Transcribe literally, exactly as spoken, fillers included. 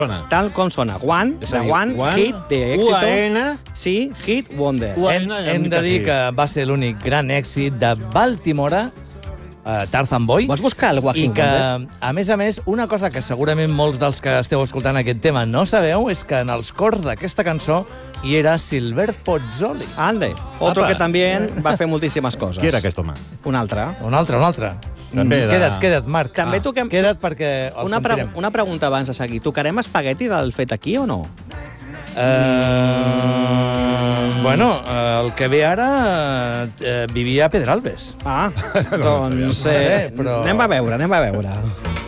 Tal com sona. One, És de a dir, One, One, Hit, de éxito. U A N. Sí, Hit, Wonder. U A Hem, N, hem de que dir sí. que va ser l'únic gran èxit de Baltimore, uh, Tarzan Boy, Vols buscar el i Walking que, Wonder? a més a més, una cosa que segurament molts dels que esteu escoltant aquest tema no sabeu és que en els cors d'aquesta cançó hi era Silver Pozzoli. Ande, otro Apa. que també va fer moltíssimes coses. Qui era aquest home? Un altre. Un altre, un altre. També de- Queda't, queda't, Marc. També toquem- Queda't perquè els Una, pre sentirem. una pregunta abans de seguir. Tocarem espagueti del fet aquí o no? Uh, bueno, uh, el que ve ara uh, vivia a Pedralbes. Ah, doncs No sé, eh, però- anem a veure, anem a veure.